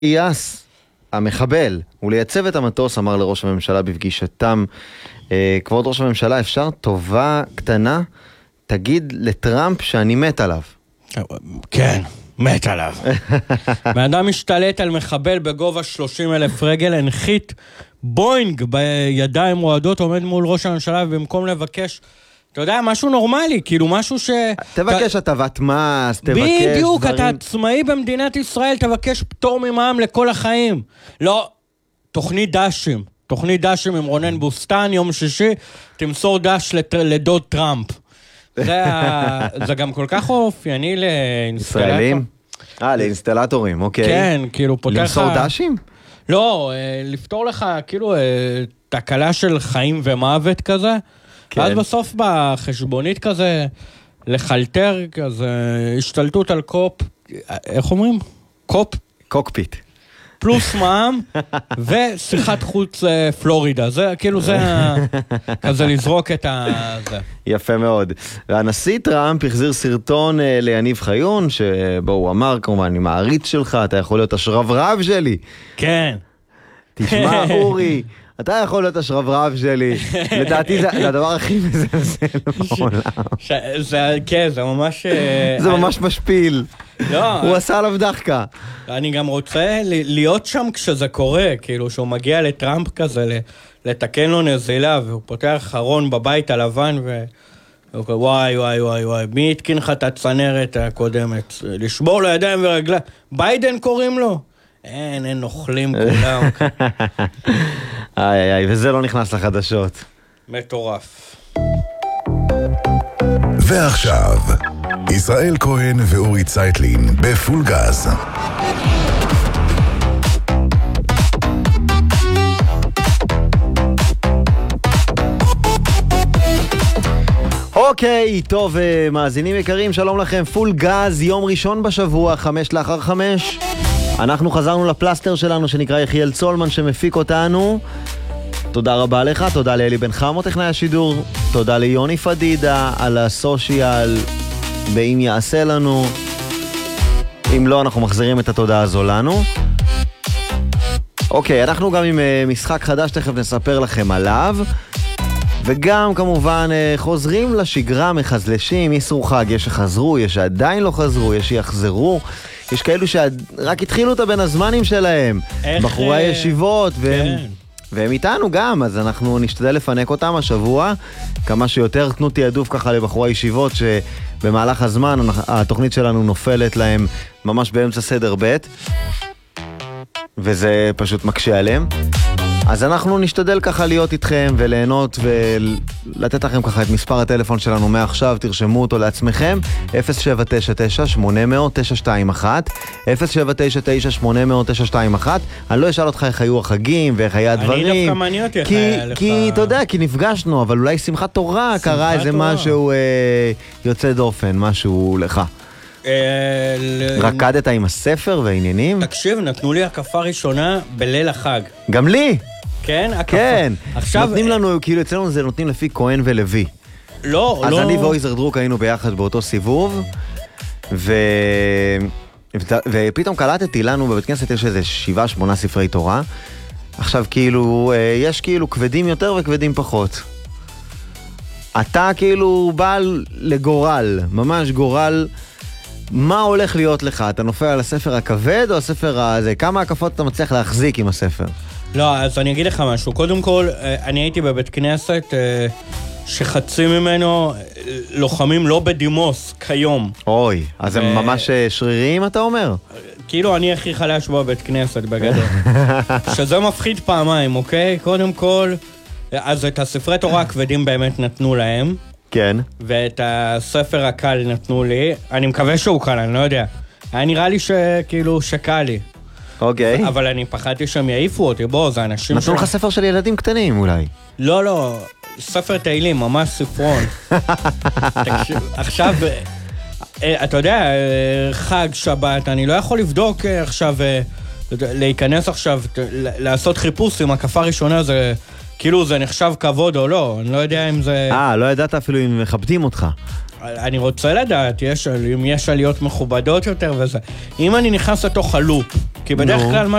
אייס, המחבל, ולייצב את המטוס, אמר לראש הממשלה בפגישתם. כבוד ראש הממשלה, אפשר טובה קטנה? תגיד לטראמפ שאני מת עליו. כן, מת עליו. האדם משתלט על מחבל בגובה 30,000 רגל, הנחית בוינג בידיים רועדות, עומד מול ראש הממשלה, ובמקום לבקש, אתה יודע, משהו נורמלי, כאילו משהו תבקש הטבת מס, תבקש דברים. בדיוק, אתה עצמאי במדינת ישראל, תבקש פטור ממע"מ לכל החיים. לא, תוכנית דשים עם רונן בוסטן, יום שישי, תמסור דש לדוד טראמפ. זה גם כל כך אופייני לאינסטלטור. ישראלים? לאינסטלטורים, אוקיי. כן, כאילו פותח... למסור דשים? לא, לפתור לך כאילו תקלה של חיים ומוות כזה, ואז בסוף בחשבונית כזה, לחלטר כזה, השתלטות על איך אומרים? קוקפיט. פלוס מע"מ, ושיחת חוץ פלורידה. זה כאילו זה, כזה לזרוק את זה. יפה מאוד. והנשיא טראמפ החזיר סרטון ליניב חיון, שבו הוא אמר, כמובן, אני מעריץ שלך, אתה יכול להיות השרברב שלי. כן. תשמע, אורי, אתה יכול להיות השרברב שלי. לדעתי זה הדבר הכי מזלזל בעולם. כן, זה ממש... זה ממש משפיל. הוא עשה עליו דחקה. אני גם רוצה להיות שם כשזה קורה, כאילו שהוא מגיע לטראמפ כזה, לתקן לו נזילה, והוא פותח חרון בבית הלבן, וואי, מי התקין לך את הצנרת הקודמת? לשבור לו ידיים ורגלה. ביידן קוראים לו? אין נוכלים כולם. איי, וזה לא נכנס לחדשות. מטורף. ועכשיו, ישראל כהן ואורי צייטלין בפול גז. אוקיי, טוב, מאזינים יקרים, שלום לכם, פול גז, יום ראשון בשבוע, 5:05. אנחנו חזרנו לפלסטר שלנו שנקרא יחיאל צולמן שמפיק אותנו. תודה רבה לך, תודה לאלי בן חמו טכנאי השידור, תודה ליוני פדידה על הסושיאל, ואם יעשה לנו, אם לא אנחנו מחזירים את התודה הזו לנו. אוקיי, אנחנו גם עם משחק חדש, תכף נספר לכם עליו, וגם כמובן חוזרים לשגרה, מחזלשים, יסרו חג, יש שחזרו, יש שעדיין לא חזרו, יש שיחזרו, יש כאלו שרק התחילו את הבין הזמנים שלהם, בחורי ישיבות, והם איתנו גם, אז אנחנו נשתדל לפנק אותם השבוע, כמה שיותר תנו תיעדוף ככה לבחורי ישיבות, שבמהלך הזמן התוכנית שלנו נופלת להם ממש באמצע סדר ב', וזה פשוט מקשה עליהם. אז אנחנו נשתדל ככה להיות איתכם וליהנות ולתת לכם ככה את מספר הטלפון שלנו מעכשיו, תרשמו אותו לעצמכם, 0799-800-921, 0799-800-921. אני לא אשאל אותך איך היו החגים ואיך היה הדברים. אני דווקא מעניין אותי איך היה לך. כי אתה יודע, כי נפגשנו, אבל אולי שמחת תורה קרה איזה משהו יוצא דופן, משהו לך. רקדת עם הספר והעניינים? תקשיב, נתנו לי הקפה ראשונה בליל החג. גם לי? כן, הקפה. כן, נותנים לנו, כאילו אצלנו זה נותנים לפי כהן ולוי. לא, אז אני ואויזר דרוק היינו ביחד באותו סיבוב, ופתאום קלטתי לנו בבית כנסת יש איזה 7-8 ספרי תורה. עכשיו כאילו, יש כאילו כבדים יותר וכבדים פחות. אתה כאילו בעל לגורל, ממש גורל, מה הולך להיות לך? אתה נופל על הספר הכבד או הספר הזה? כמה הקפות אתה מצליח להחזיק עם הספר? לא, אז אני אגיד לך משהו. קודם כל, אני הייתי בבית כנסת שחצי ממנו לוחמים לא בדימוס כיום. אוי, אז הם ממש שריריים אתה אומר? כאילו אני הכי חלש בבית כנסת בגדול. שזה מפחיד פעמיים, אוקיי? קודם כל, אז את הספרי תורה הכבדים באמת נתנו להם. כן. ואת הספר הקל נתנו לי. אני מקווה שהוא קל, אני לא יודע. היה נראה לי שכאילו שקל לי. אוקיי. אבל אני פחדתי שהם יעיפו אותי, בוא, זה אנשים נתנו לך ספר של ילדים קטנים אולי. לא, ספר תהילים, ממש ספרון. עכשיו, אתה יודע, חג, שבת, אני לא יכול לבדוק עכשיו, להיכנס עכשיו, לעשות חיפוש עם הקפה ראשונה, זה כאילו זה נחשב כבוד או לא, אני לא יודע אם זה... לא ידעת אפילו אם מכבדים אותך. אני רוצה לדעת, אם יש עליות מכובדות יותר וזה. אם אני נכנס לתוך הלופ, כי בדרך נו. כלל מה